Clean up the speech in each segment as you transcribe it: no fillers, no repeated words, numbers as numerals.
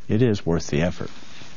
it is worth the effort.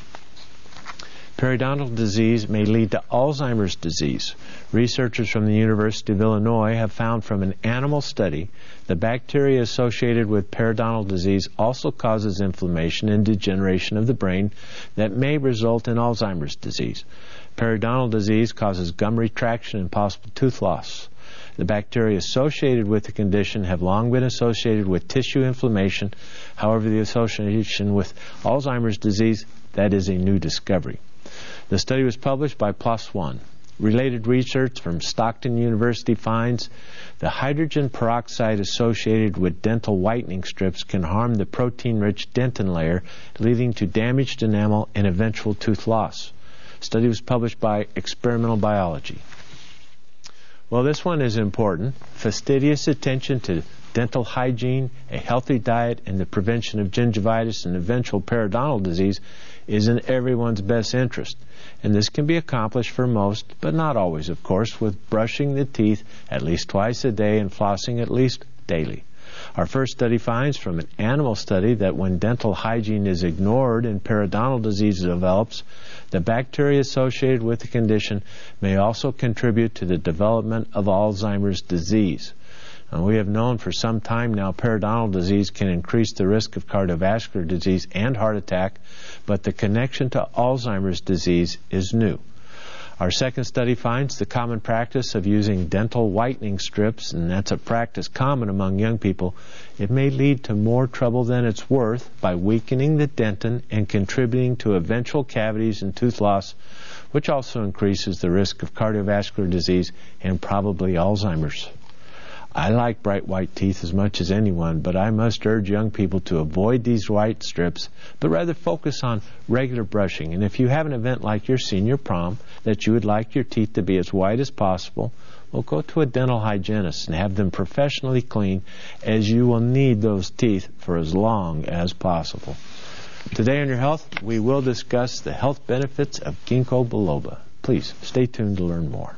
Periodontal disease may lead to Alzheimer's disease. Researchers from the University of Illinois have found from an animal study the bacteria associated with periodontal disease also causes inflammation and degeneration of the brain that may result in Alzheimer's disease. Periodontal disease causes gum retraction and possible tooth loss. The bacteria associated with the condition have long been associated with tissue inflammation. However, the association with Alzheimer's disease, that is a new discovery. The study was published by PLOS ONE. Related research from Stockton University finds the hydrogen peroxide associated with dental whitening strips can harm the protein-rich dentin layer, leading to damaged enamel and eventual tooth loss. The study was published by Experimental Biology. Well, this one is important. Fastidious attention to dental hygiene, a healthy diet, and the prevention of gingivitis and eventual periodontal disease is in everyone's best interest. And this can be accomplished for most, but not always, of course, with brushing the teeth at least twice a day and flossing at least daily. Our first study finds from an animal study that when dental hygiene is ignored and periodontal disease develops, the bacteria associated with the condition may also contribute to the development of Alzheimer's disease. And we have known for some time now periodontal disease can increase the risk of cardiovascular disease and heart attack, but the connection to Alzheimer's disease is new. Our second study finds the common practice of using dental whitening strips, and that's a practice common among young people. It may lead to more trouble than it's worth by weakening the dentin and contributing to eventual cavities and tooth loss, which also increases the risk of cardiovascular disease and probably Alzheimer's. I like bright white teeth as much as anyone, but I must urge young people to avoid these white strips, but rather focus on regular brushing. And if you have an event like your senior prom that you would like your teeth to be as white as possible, well, go to a dental hygienist and have them professionally cleaned, as you will need those teeth for as long as possible. Today on Your Health, we will discuss the health benefits of ginkgo biloba. Please stay tuned to learn more.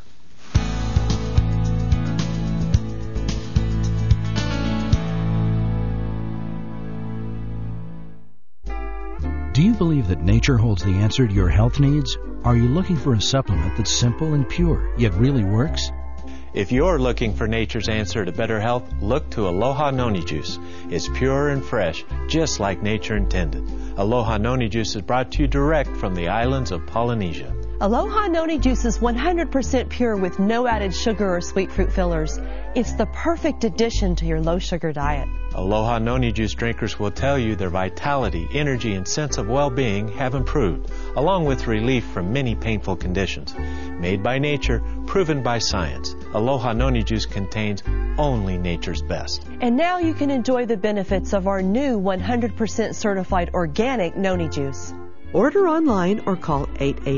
Do you believe that nature holds the answer to your health needs? Are you looking for a supplement that's simple and pure, yet really works? If you're looking for nature's answer to better health, look to Aloha Noni Juice. It's pure and fresh, just like nature intended. Aloha Noni Juice is brought to you direct from the islands of Polynesia. Aloha Noni Juice is 100% pure with no added sugar or sweet fruit fillers. It's the perfect addition to your low-sugar diet. Aloha Noni Juice drinkers will tell you their vitality, energy, and sense of well-being have improved, along with relief from many painful conditions. Made by nature, proven by science, Aloha Noni Juice contains only nature's best. And now you can enjoy the benefits of our new 100% certified organic Noni Juice. Order online or call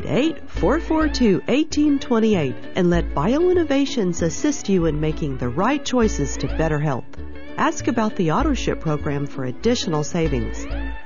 888-442-1828 and let BioInnovations assist you in making the right choices to better health. Ask about the AutoShip program for additional savings.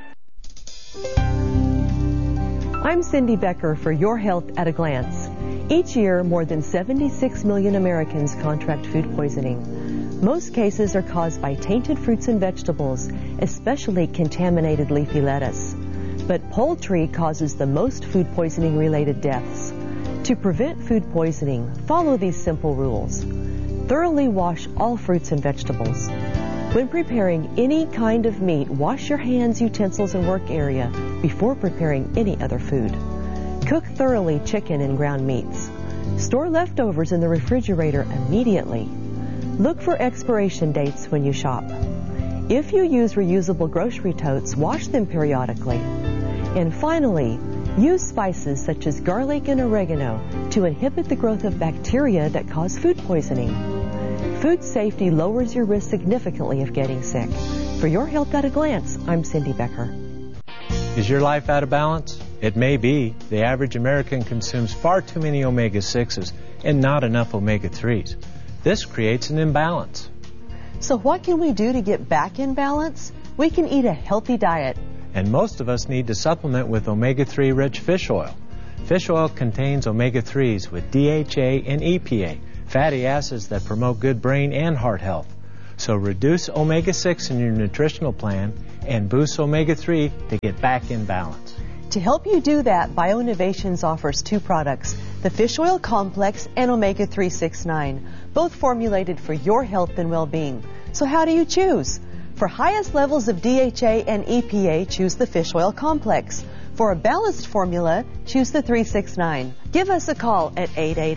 I'm Cindy Becker for Your Health at a Glance. Each year, more than 76 million Americans contract food poisoning. Most cases are caused by tainted fruits and vegetables, especially contaminated leafy lettuce. But poultry causes the most food poisoning-related deaths. To prevent food poisoning, follow these simple rules. Thoroughly wash all fruits and vegetables. When preparing any kind of meat, wash your hands, utensils, and work area before preparing any other food. Cook thoroughly chicken and ground meats. Store leftovers in the refrigerator immediately. Look for expiration dates when you shop. If you use reusable grocery totes, wash them periodically. And finally, use spices such as garlic and oregano to inhibit the growth of bacteria that cause food poisoning. Food safety lowers your risk significantly of getting sick. For Your Health at a Glance, I'm Cindy Becker. Is your life out of balance? It may be. The average American consumes far too many omega-6s and not enough omega-3s. This creates an imbalance. So what can we do to get back in balance? We can eat a healthy diet. And most of us need to supplement with omega-3 rich fish oil. Fish oil contains omega-3s with DHA and EPA, fatty acids that promote good brain and heart health. So reduce omega-6 in your nutritional plan and boosts omega-3 to get back in balance. To help you do that, BioInnovations offers two products, the Fish Oil Complex and Omega 369, both formulated for your health and well-being. So how do you choose? For highest levels of DHA and EPA, choose the Fish Oil Complex. For a balanced formula, choose the 369. Give us a call at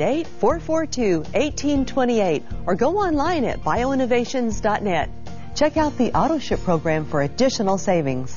888-442-1828 or go online at bioinnovations.net. Check out the AutoShip program for additional savings.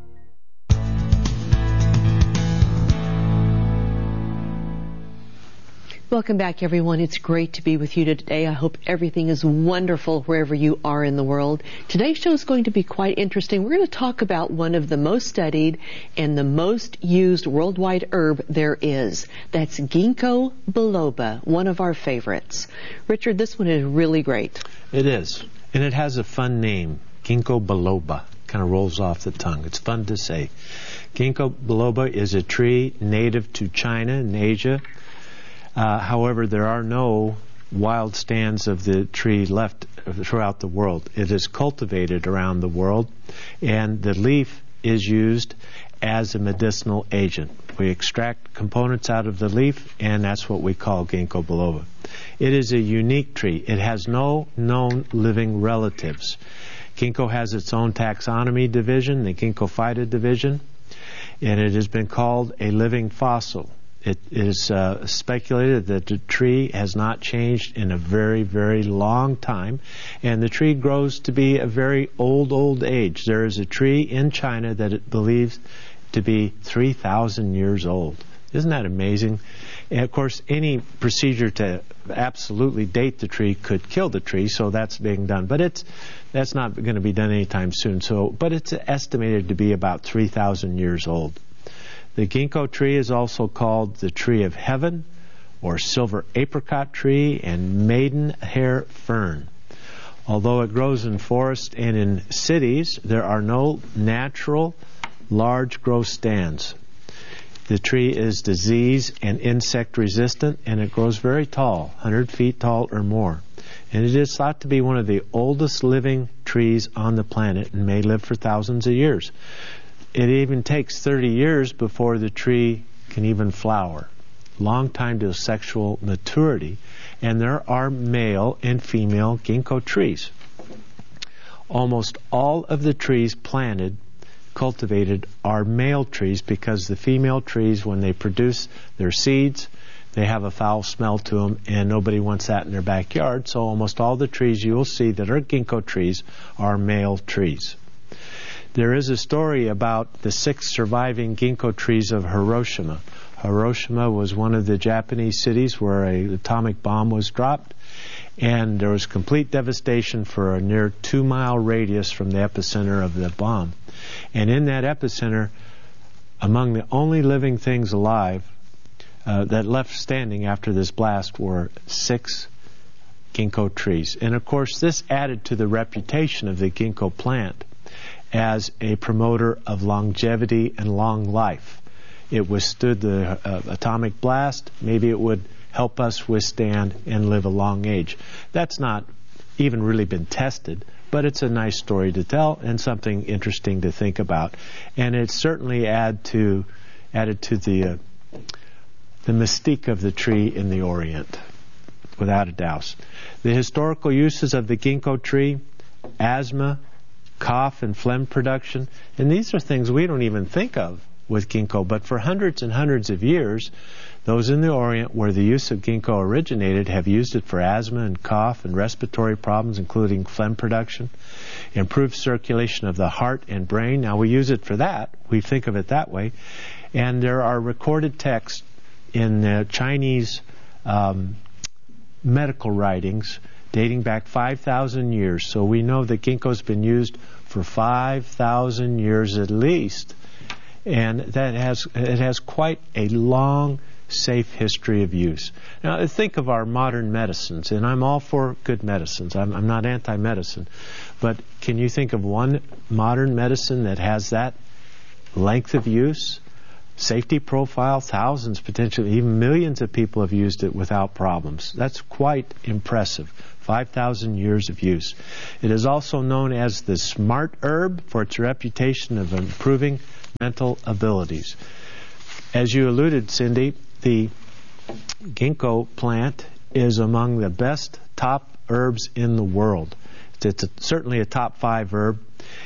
Welcome back, everyone. It's great to be with you today. I hope everything is wonderful wherever you are in the world. Today's show is going to be quite interesting. We're going to talk about one of the most studied and the most used worldwide herb there is. That's ginkgo biloba, one of our favorites. Richard, this one is really great. It is. And it has a fun name, ginkgo biloba. Kind of rolls off the tongue. It's fun to say. Ginkgo biloba is a tree native to China and Asia. However, there are no wild stands of the tree left throughout the world. It is cultivated around the world, and the leaf is used as a medicinal agent. We extract components out of the leaf, and that's what we call ginkgo biloba. It is a unique tree. It has no known living relatives. Ginkgo has its own taxonomy division, the Ginkgophyta division, and it has been called a living fossil. It is speculated that the tree has not changed in a very, very long time, and the tree grows to be a very old age. There is a tree in China that it believes to be 3,000 years old. Isn't that amazing? And of course, any procedure to absolutely date the tree could kill the tree, so that's being done. But that's not going to be done anytime soon. But it's estimated to be about 3,000 years old. The ginkgo tree is also called the tree of heaven, or silver apricot tree, and maidenhair fern. Although it grows in forests and in cities, there are no natural large growth stands. The tree is disease and insect resistant, and it grows very tall, 100 feet tall or more. And it is thought to be one of the oldest living trees on the planet and may live for thousands of years. It even takes 30 years before the tree can even flower. Long time to sexual maturity. And there are male and female ginkgo trees. Almost all of the trees planted, cultivated, are male trees because the female trees, when they produce their seeds, they have a foul smell to them, and nobody wants that in their backyard. So almost all the trees you will see that are ginkgo trees are male trees. There is a story about the 6 surviving ginkgo trees of Hiroshima. Hiroshima was one of the Japanese cities where an atomic bomb was dropped, and there was complete devastation for a near 2-mile radius from the epicenter of the bomb. And in that epicenter, among the only living things alive that left standing after this blast were 6 ginkgo trees. And of course, this added to the reputation of the ginkgo plant as a promoter of longevity and long life. It withstood the atomic blast. Maybe it would help us withstand and live a long age. That's not even really been tested, but it's a nice story to tell and something interesting to think about. And it certainly added to the mystique of the tree in the Orient, without a doubt. The historical uses of the ginkgo tree: asthma, cough and phlegm production, and these are things we don't even think of with ginkgo, but for hundreds and hundreds of years, those in the Orient where the use of ginkgo originated have used it for asthma and cough and respiratory problems, including phlegm production, improved circulation of the heart and brain. Now we use it for that. We think of it that way. And there are recorded texts in Chinese medical writings dating back 5,000 years. So we know that ginkgo's been used for 5,000 years at least. And it has quite a long, safe history of use. Now, think of our modern medicines, and I'm all for good medicines. I'm not anti-medicine. But can you think of one modern medicine that has that length of use? Safety profile, thousands, potentially even millions of people have used it without problems. That's quite impressive. 5,000 years of use. It is also known as the smart herb for its reputation of improving mental abilities. As you alluded, Cindy, the ginkgo plant is among the best top herbs in the world. It's certainly a top 5 herb.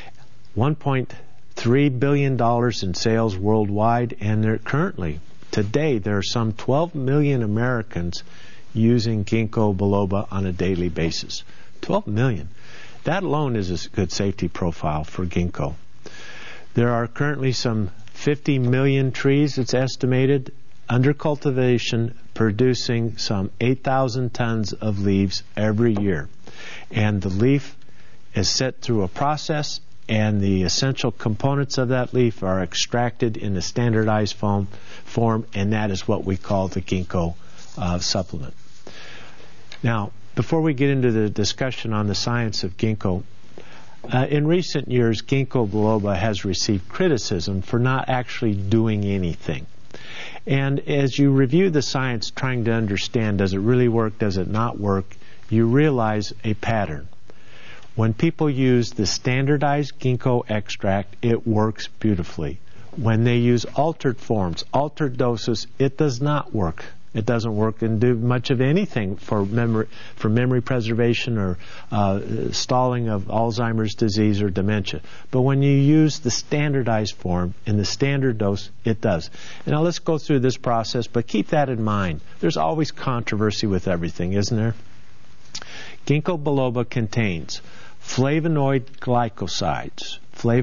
$1.3 billion in sales worldwide, and today there are some 12 million Americans using ginkgo biloba on a daily basis. 12 million. That alone is a good safety profile for ginkgo. There are currently some 50 million trees, it's estimated, under cultivation, producing some 8,000 tons of leaves every year. And the leaf is set through a process, and the essential components of that leaf are extracted in a standardized form, and that is what we call the ginkgo supplement. Now, before we get into the discussion on the science of ginkgo, in recent years, ginkgo biloba has received criticism for not actually doing anything. And as you review the science, trying to understand, does it really work, does it not work, you realize a pattern. When people use the standardized ginkgo extract, it works beautifully. When they use altered forms, altered doses, it does not work. It doesn't work and do much of anything for memory preservation or stalling of Alzheimer's disease or dementia. But when you use the standardized form in the standard dose, it does. And now let's go through this process, but keep that in mind. There's always controversy with everything, isn't there? Ginkgo biloba contains flavonoid glycosides.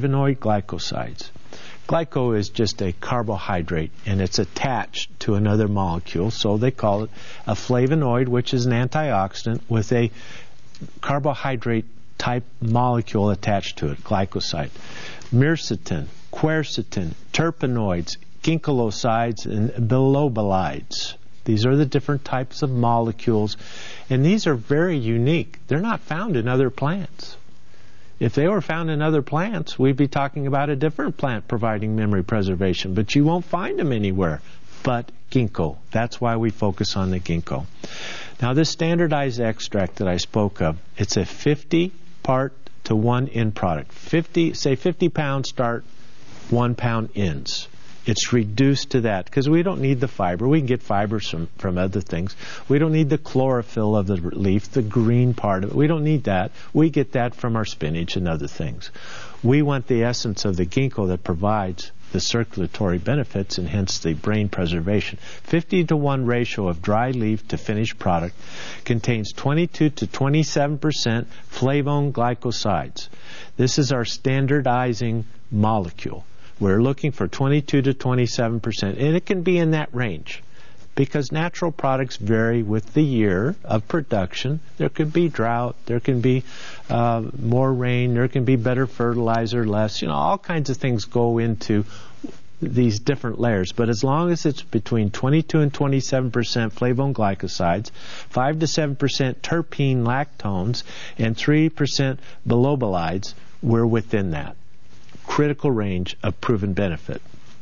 Glyco is just a carbohydrate, and it's attached to another molecule, so they call it a flavonoid, which is an antioxidant with a carbohydrate-type molecule attached to it, glycoside. Myrcetin, quercetin, terpenoids, ginkolosides, and bilobalides. These are the different types of molecules, and these are very unique. They're not found in other plants. If they were found in other plants, we'd be talking about a different plant providing memory preservation, but you won't find them anywhere but ginkgo. That's why we focus on the ginkgo. Now, this standardized extract that I spoke of, it's a 50 part to 1 end product. 50 pound start, 1 pound ends. It's reduced to that because we don't need the fiber. We can get fibers from other things. We don't need the chlorophyll of the leaf, the green part of it. We don't need that. We get that from our spinach and other things. We want the essence of the ginkgo that provides the circulatory benefits and hence the brain preservation. 50 to 1 ratio of dry leaf to finished product contains 22 to 27% flavone glycosides. This is our standardizing molecule. We're looking for 22 to 27%, and it can be in that range because natural products vary with the year of production. There could be drought, there can be more rain, there can be better fertilizer, less. All kinds of things go into these different layers. But as long as it's between 22 and 27% flavone glycosides, 5 to 7% terpene lactones, and 3% bilobalides, we're within that critical range of proven benefit.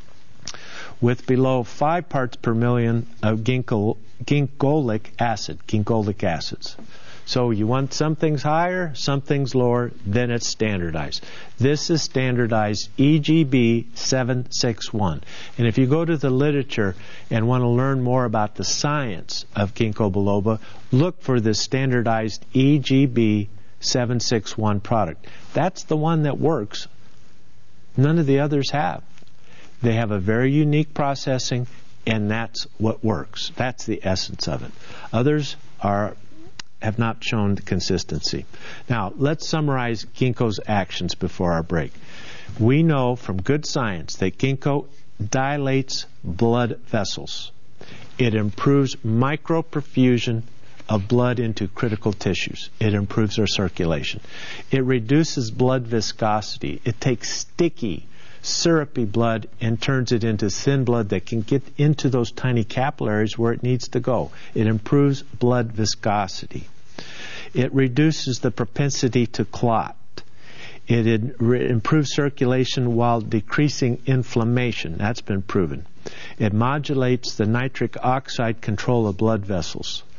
With below 5 parts per million of ginkgolic acids. So you want some things higher, some things lower, then it's standardized. This is standardized EGB 761. And if you go to the literature and want to learn more about the science of ginkgo biloba, look for this standardized EGB 761 product. That's the one that works. None of the others have. They have a very unique processing, and that's what works. That's the essence of it. Others have not shown consistency. Now, let's summarize ginkgo's actions before our break. We know from good science that ginkgo dilates blood vessels. It improves microperfusion of blood into critical tissues. It improves our circulation. It reduces blood viscosity. It takes sticky, syrupy blood and turns it into thin blood that can get into those tiny capillaries where it needs to go. It improves blood viscosity. It reduces the propensity to clot. It improves circulation while decreasing inflammation. That's been proven. It modulates the nitric oxide control of blood vessels.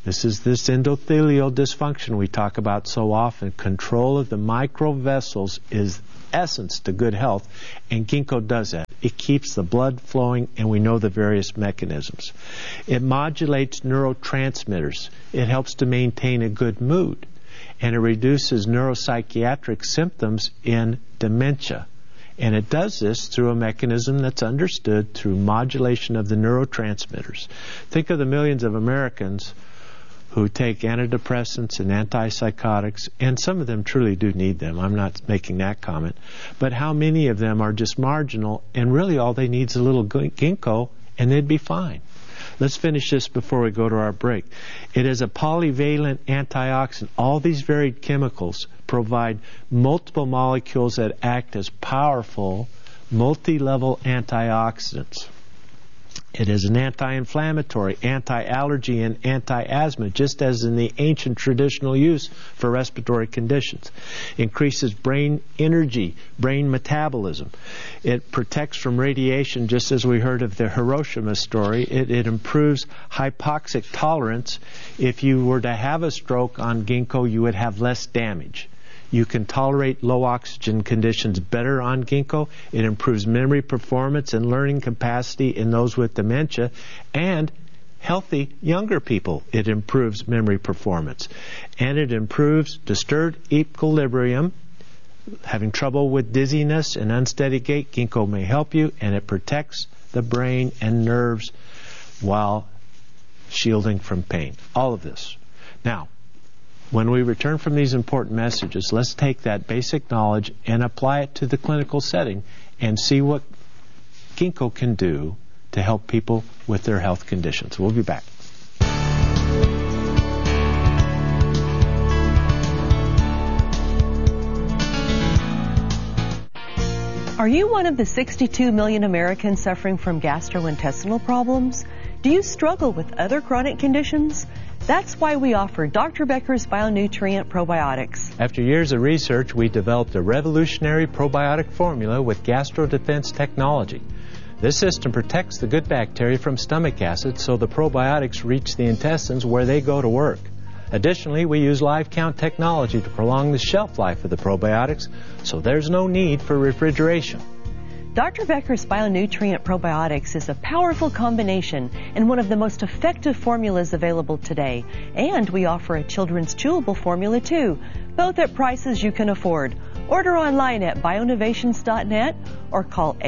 This is this endothelial dysfunction we talk about so often. Control of the microvessels is essence to good health, and ginkgo does that. It keeps the blood flowing, and we know the various mechanisms. It modulates neurotransmitters. It helps to maintain a good mood, and it reduces neuropsychiatric symptoms in dementia. And it does this through a mechanism that's understood through modulation of the neurotransmitters. Think of the millions of Americans who take antidepressants and antipsychotics, and some of them truly do need them. I'm not making that comment. But how many of them are just marginal, and really all they need is a little ginkgo, and they'd be fine. Let's finish this before we go to our break. It is a polyvalent antioxidant. All these varied chemicals provide multiple molecules that act as powerful multi-level antioxidants. It is an anti-inflammatory, anti-allergy, and anti-asthma, just as in the ancient traditional use for respiratory conditions. Increases brain energy, brain metabolism. It protects from radiation, just as we heard of the Hiroshima story. It improves hypoxic tolerance. If you were to have a stroke on ginkgo, you would have less damage. You can tolerate low oxygen conditions better on ginkgo. It improves memory performance and learning capacity in those with dementia. And healthy younger people, it improves memory performance. And it improves disturbed equilibrium. Having trouble with dizziness and unsteady gait, ginkgo may help you. And it protects the brain and nerves while shielding from pain. All of this. Now, when we return from these important messages, let's take that basic knowledge and apply it to the clinical setting and see what ginkgo can do to help people with their health conditions. We'll be back. Are you one of the 62 million Americans suffering from gastrointestinal problems? Do you struggle with other chronic conditions? That's why we offer Dr. Becker's Bionutrient Probiotics. After years of research, we developed a revolutionary probiotic formula with GastroDefense technology. This system protects the good bacteria from stomach acid so the probiotics reach the intestines where they go to work. Additionally, we use live count technology to prolong the shelf life of the probiotics, so there's no need for refrigeration. Dr. Becker's Bionutrient Probiotics is a powerful combination and one of the most effective formulas available today. And we offer a children's chewable formula too, both at prices you can afford. Order online at bioinnovations.net or call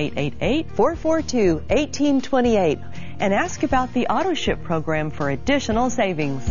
888-442-1828 and ask about the AutoShip program for additional savings.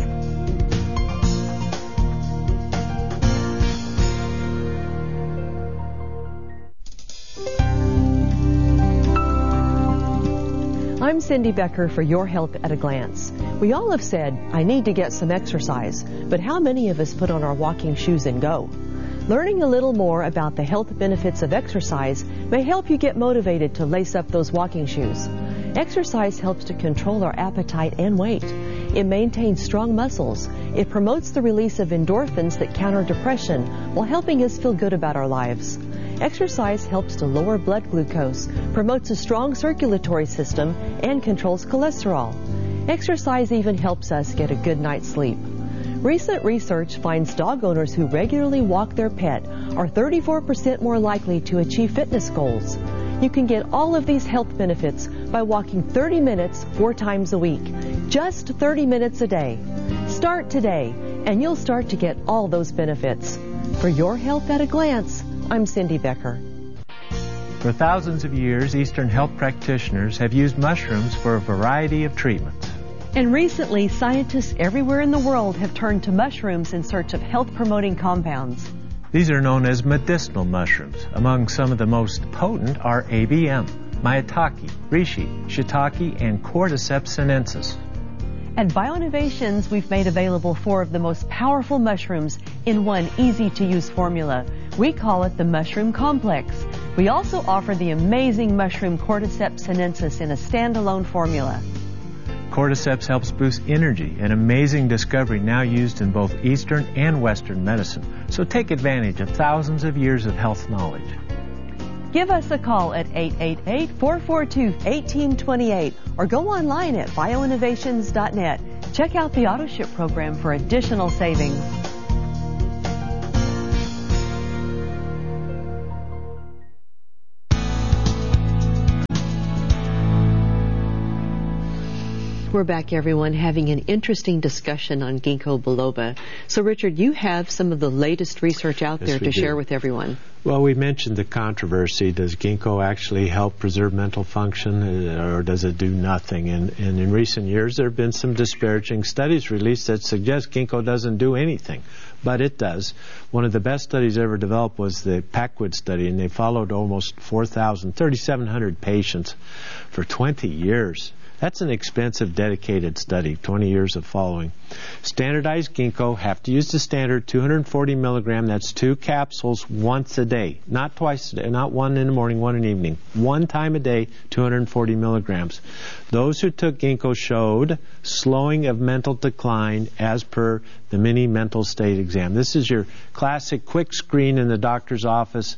I'm Cindy Becker for Your Health at a Glance. We all have said, I need to get some exercise, but how many of us put on our walking shoes and go? Learning a little more about the health benefits of exercise may help you get motivated to lace up those walking shoes. Exercise helps to control our appetite and weight. It maintains strong muscles. It promotes the release of endorphins that counter depression while helping us feel good about our lives. Exercise helps to lower blood glucose, promotes a strong circulatory system, and controls cholesterol. Exercise even helps us get a good night's sleep. Recent research finds dog owners who regularly walk their pet are 34% more likely to achieve fitness goals. You can get all of these health benefits by walking 30 minutes 4 times a week. Just 30 minutes a day. Start today, and you'll start to get all those benefits. For Your Health at a Glance, I'm Cindy Becker. For thousands of years, Eastern health practitioners have used mushrooms for a variety of treatments. And recently, scientists everywhere in the world have turned to mushrooms in search of health-promoting compounds. These are known as medicinal mushrooms. Among some of the most potent are ABM, maitake, reishi, shiitake, and cordyceps sinensis. At BioInnovations, we've made available 4 of the most powerful mushrooms in one easy-to-use formula. We call it the Mushroom Complex. We also offer the amazing mushroom Cordyceps sinensis in a standalone formula. Cordyceps helps boost energy, an amazing discovery now used in both Eastern and Western medicine. So take advantage of thousands of years of health knowledge. Give us a call at 888-442-1828 or go online at bioinnovations.net Check out the AutoShip program for additional savings. We're back, everyone, having an interesting discussion on ginkgo biloba. So, Richard, you have some of the latest research out there to share with everyone. Well, we mentioned the controversy. Does ginkgo actually help preserve mental function, or does it do nothing? And in recent years, there have been some disparaging studies released that suggest ginkgo doesn't do anything, but it does. One of the best studies ever developed was the Packwood study, and they followed almost 3,700 patients for 20 years. That's an expensive, dedicated study, 20 years of following. Standardized ginkgo, have to use the standard 240 milligram. That's 2 capsules once a day. Not twice a day, not one in the morning, one in the evening. 1 time a day, 240 milligrams. Those who took ginkgo showed slowing of mental decline as per the mini mental state exam. This is your classic quick screen in the doctor's office.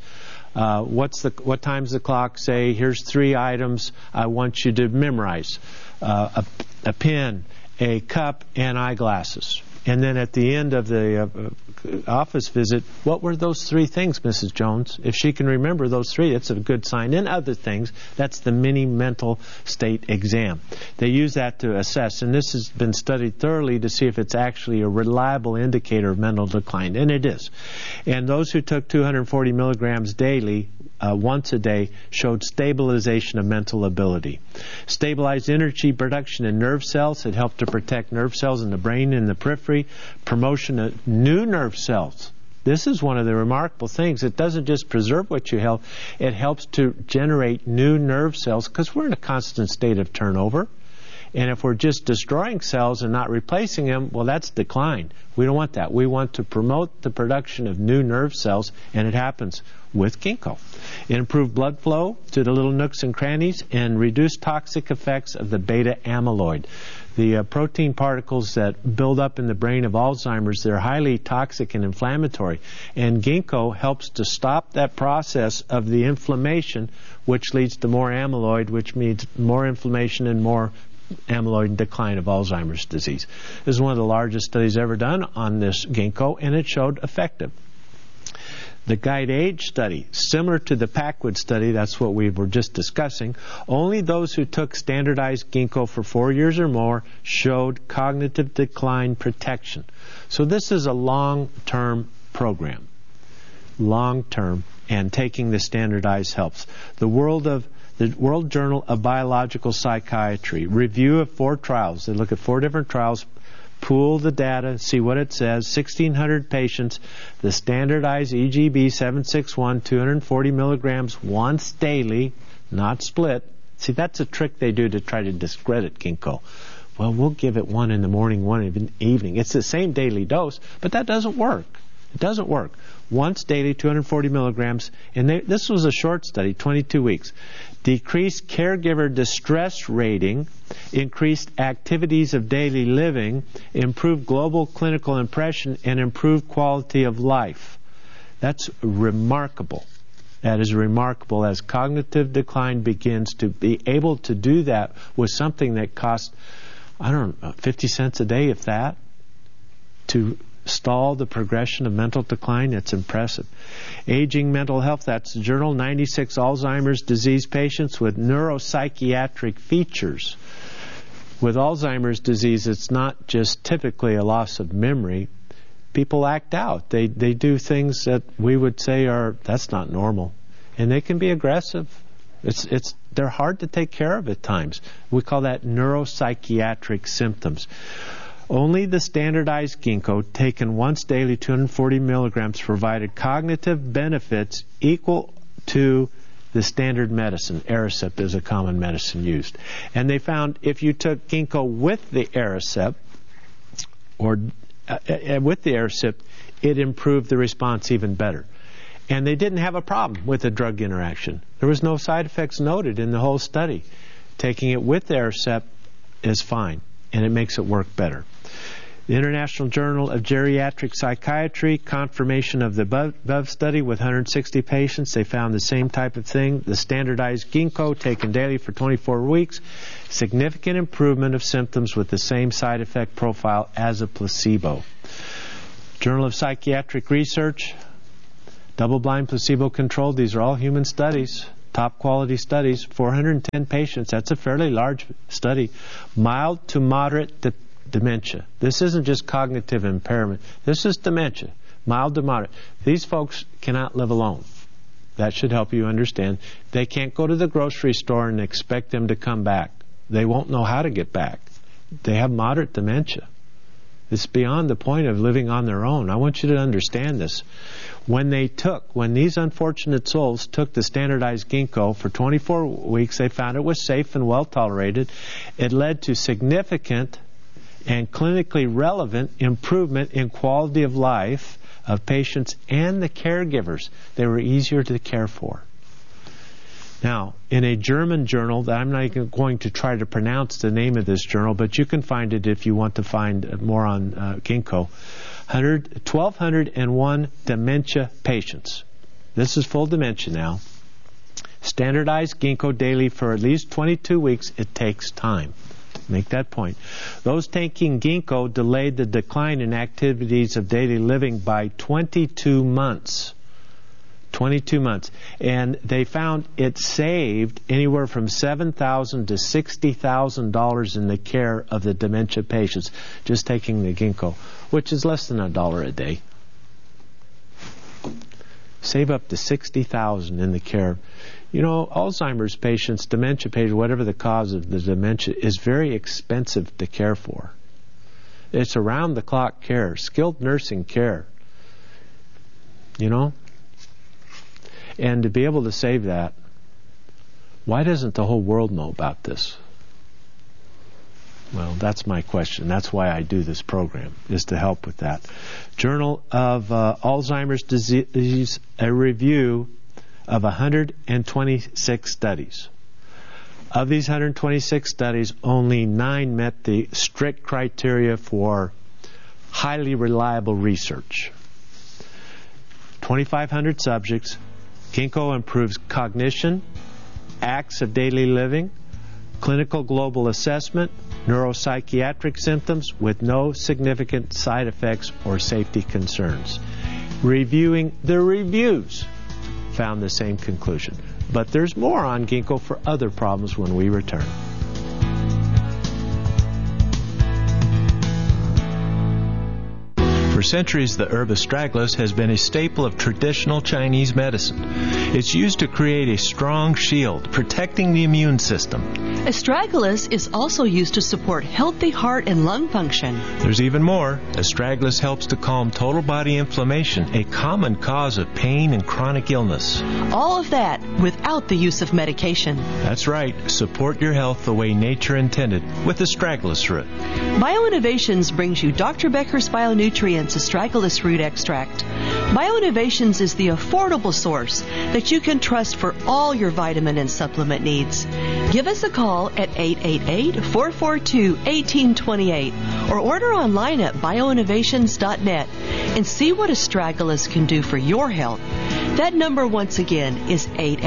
What time's the clock say? Here's 3 items I want you to memorize. A pen, a cup, and eyeglasses. And then at the end of the office visit, what were those 3 things, Mrs. Jones? If she can remember those 3, it's a good sign. And other things, that's the mini mental state exam. They use that to assess, and this has been studied thoroughly to see if it's actually a reliable indicator of mental decline, and it is. And those who took 240 milligrams daily, once a day, showed stabilization of mental ability. Stabilized energy production in nerve cells. It helped to protect nerve cells in the brain and the periphery. Promotion of new nerve cells. This is one of the remarkable things. It doesn't just preserve what you have, it helps to generate new nerve cells, because we're in a constant state of turnover. And if we're just destroying cells and not replacing them, well, that's decline. We don't want that. We want to promote the production of new nerve cells, and it happens with ginkgo. It improved blood flow to the little nooks and crannies and reduced toxic effects of the beta amyloid. The protein particles that build up in the brain of Alzheimer's, they're highly toxic and inflammatory. And ginkgo helps to stop that process of the inflammation, which leads to more amyloid, which means more inflammation and more amyloid and decline of Alzheimer's disease. This is one of the largest studies ever done on this ginkgo, and it showed effective. The GUIDE-AGE study, similar to the Packwood study, that's what we were just discussing, only those who took standardized ginkgo for 4 years or more showed cognitive decline protection. So this is a long-term program. Long-term, and taking the standardized helps. The World Journal of Biological Psychiatry, review of 4 trials. They look at 4 different trials, pool the data, see what it says. 1,600 patients, the standardized EGB 761, 240 milligrams once daily, not split. See, that's a trick they do to try to discredit ginkgo. Well, we'll give it 1 in the morning, 1 in the evening. It's the same daily dose, but that doesn't work. It doesn't work. Once daily, 240 milligrams, and this was a short study, 22 weeks. Decreased caregiver distress rating, increased activities of daily living, improved global clinical impression, and improved quality of life. That's remarkable. That is remarkable, as cognitive decline begins. To be able to do that with something that costs, 50 cents a day, if that, to stall the progression of mental decline. It's impressive. Aging mental health, that's the journal. 96 Alzheimer's disease patients with neuropsychiatric features. With Alzheimer's disease, it's not just typically a loss of memory. People act out. They do things that we would say that's not normal. And they can be aggressive. They're hard to take care of at times. We call that neuropsychiatric symptoms. Only the standardized ginkgo, taken once daily, 240 milligrams, provided cognitive benefits equal to the standard medicine. Aricept is a common medicine used. And they found if you took ginkgo with the Aricept, it improved the response even better. And they didn't have a problem with the drug interaction. There was no side effects noted in the whole study. Taking it with the Aricept is fine, and it makes it work better. The International Journal of Geriatric Psychiatry, confirmation of the above study with 160 patients. They found the same type of thing. The standardized ginkgo taken daily for 24 weeks. Significant improvement of symptoms with the same side effect profile as a placebo. Journal of Psychiatric Research, double-blind, placebo-controlled. These are all human studies, top-quality studies. 410 patients. That's a fairly large study. Mild to moderate dementia. This isn't just cognitive impairment. This is dementia, mild to moderate. These folks cannot live alone. That should help you understand. They can't go to the grocery store and expect them to come back. They won't know how to get back. They have moderate dementia. It's beyond the point of living on their own. I want you to understand this. When these unfortunate souls took the standardized ginkgo for 24 weeks, they found it was safe and well tolerated. It led to significant and clinically relevant improvement in quality of life of patients and the caregivers. They were easier to care for. Now, in a German journal, that I'm not even going to try to pronounce the name of this journal, but you can find it if you want to find more on ginkgo. 1,201 dementia patients. This is full dementia now. Standardized ginkgo daily for at least 22 weeks. It takes time. Make that point. Those taking ginkgo delayed the decline in activities of daily living by 22 months. 22 months. And they found it saved anywhere from $7,000 to $60,000 in the care of the dementia patients just taking the ginkgo, which is less than $1 a day. Save up to $60,000 in the care. You know, Alzheimer's patients, dementia patients, whatever the cause of the dementia, is very expensive to care for. It's around-the-clock care, skilled nursing care. You know? And to be able to save that, why doesn't the whole world know about this? Well, that's my question. That's why I do this program, is to help with that. Journal of Alzheimer's Disease, a review of 126 studies. Of these 126 studies, only 9 met the strict criteria for highly reliable research. 2,500 subjects. Ginkgo improves cognition, acts of daily living, clinical global assessment, neuropsychiatric symptoms with no significant side effects or safety concerns. Reviewing the reviews found the same conclusion. But there's more on ginkgo for other problems when we return. For centuries, the herb astragalus has been a staple of traditional Chinese medicine. It's used to create a strong shield, protecting the immune system. Astragalus is also used to support healthy heart and lung function. There's even more. Astragalus helps to calm total body inflammation, a common cause of pain and chronic illness. All of that without the use of medication. That's right. Support your health the way nature intended with astragalus root. BioInnovations brings you Dr. Becker's Bionutrients Astragalus Root Extract. BioInnovations is the affordable source that you can trust for all your vitamin and supplement needs. Give us a call at 888-442-1828 or order online at bioinnovations.net and see what astragalus can do for your health. That number once again is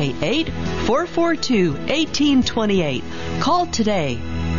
888-442-1828. Call today.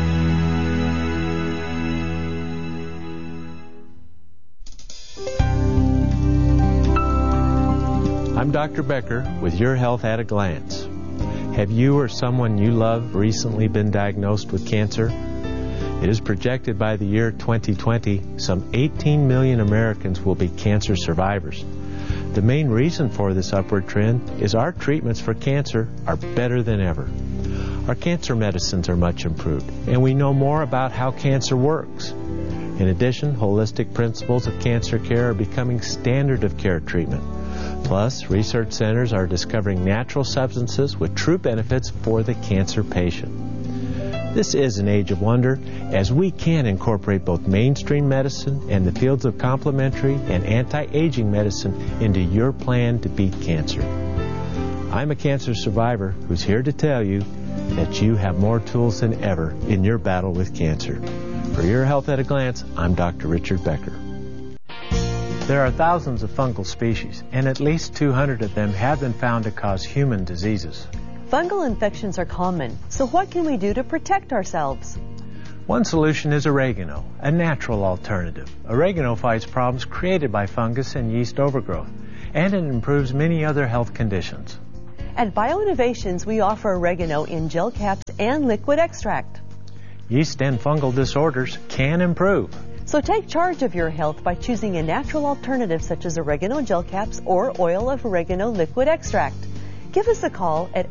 I'm Dr. Becker with Your Health at a Glance. Have you or someone you love recently been diagnosed with cancer? It is projected by the year 2020, some 18 million Americans will be cancer survivors. The main reason for this upward trend is our treatments for cancer are better than ever. Our cancer medicines are much improved, and we know more about how cancer works. In addition, holistic principles of cancer care are becoming standard of care treatment. Plus, research centers are discovering natural substances with true benefits for the cancer patient. This is an age of wonder, as we can incorporate both mainstream medicine and the fields of complementary and anti-aging medicine into your plan to beat cancer. I'm a cancer survivor who's here to tell you that you have more tools than ever in your battle with cancer. For Your Health at a Glance, I'm Dr. Richard Becker. There are thousands of fungal species, and at least 200 of them have been found to cause human diseases. Fungal infections are common, so what can we do to protect ourselves? One solution is oregano, a natural alternative. Oregano fights problems created by fungus and yeast overgrowth, and it improves many other health conditions. At BioInnovations, we offer oregano in gel caps and liquid extract. Yeast and fungal disorders can improve. So take charge of your health by choosing a natural alternative such as oregano gel caps or oil of oregano liquid extract. Give us a call at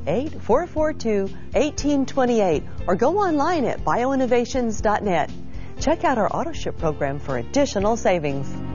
888-442-1828 or go online at bioinnovations.net. Check out our AutoShip program for additional savings.